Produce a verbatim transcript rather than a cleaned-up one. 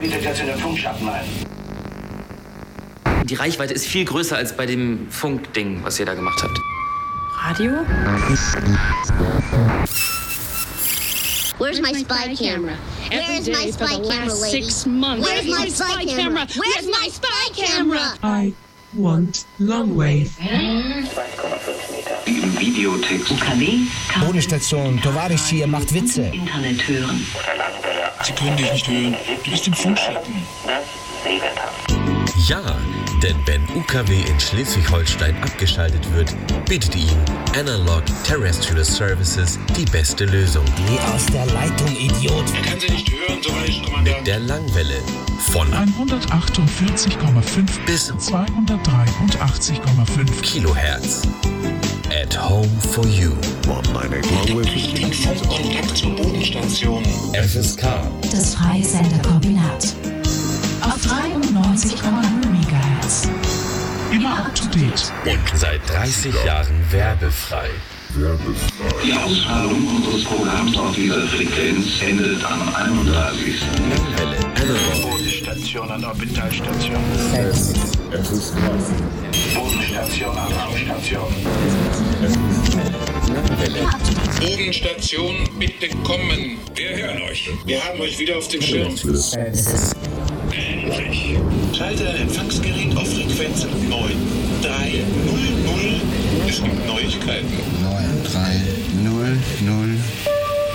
Bietet jetzt in den Funkschatten ein. Die Reichweite ist viel größer als bei dem Funkding, was ihr da gemacht habt. Radio? Where's my spy camera? Where's my spy camera, lady? Six months. Where's my spy camera? Where's my spy camera? I want long wave. Im Videotext. U K W. Bodenstation, Tovarisch hier macht Witze. Internet hören. Sie können dich nicht hören. Du bist im Funkschatten. Ja, denn wenn U K W in Schleswig-Holstein abgeschaltet wird, bietet Ihnen Analog Terrestrial Services die beste Lösung. Geh aus der Leitung, Idiot. Er kann Sie nicht hören, Tovarisch-Kommandant. Mit der Langwelle von hundertachtundvierzig Komma fünf bis zweihundertdreiundachtzig Komma fünf Kilohertz. At home for you. Den Funkkontakt zur Bodenstation. F S K. Das freie Senderkombinat. Auf dreiundneunzig Komma null Megahertz. Immer up to date. Und seit dreißig Jahren werbefrei. Die Ausstrahlung unseres Programms auf dieser Frequenz endet am einunddreißigsten Langwelle Analog. Bodenstation an Orbitalstation. Bodenstation an Raumstation. Langwelle. Bodenstation, bitte kommen. Wir hören euch. Wir haben euch wieder auf dem Schirm. Endlich. Schalte dein Empfangsgerät auf Frequenz neun drei null null. Es gibt Neuigkeiten. neun drei null null